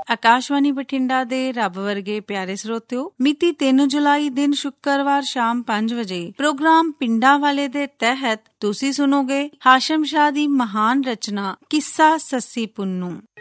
ਆਕਾਸ਼ਵਾਣੀ ਬਠਿੰਡਾ ਦੇ ਰੱਬ ਵਰਗੇ ਪਿਆਰੇ ਸਰੋਤਿਓ, ਮਿਤੀ 3 ਜੁਲਾਈ ਦਿਨ ਸ਼ੁੱਕਰਵਾਰ ਸ਼ਾਮ 5 ਵਜੇ ਪ੍ਰੋਗਰਾਮ ਪਿੰਡਾਂ ਵਾਲੇ ਦੇ ਤਹਿਤ ਤੁਸੀਂ ਸੁਣੋਗੇ ਹਾਸ਼ਮ ਸ਼ਾਹ ਦੀ ਮਹਾਨ ਰਚਨਾ ਕਿੱਸਾ ਸੱਸੀ ਪੁੰਨੂ।